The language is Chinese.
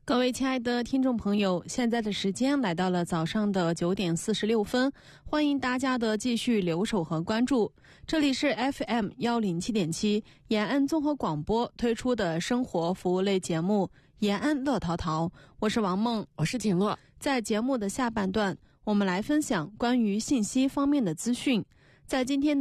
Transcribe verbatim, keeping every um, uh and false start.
各位亲爱的听众朋友，现在的时间来到了早上的九点四十六分，欢迎大家的继续留守和关注。这里是 F M 一零七点七 延安综合广播推出的生活服务类节目延安乐淘淘，我是王梦， 我是景乐。 在节目的下半段，我们来分享关于信息方面的资讯。在今天